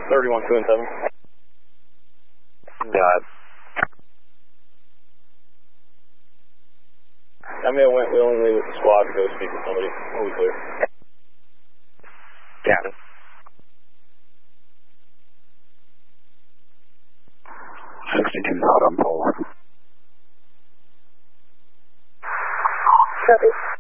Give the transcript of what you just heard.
31, 2 and 7. Got it. I may have went willingly with the squad to go speak with somebody. We'll be clear. Got it. 62 hot on pole. Copy.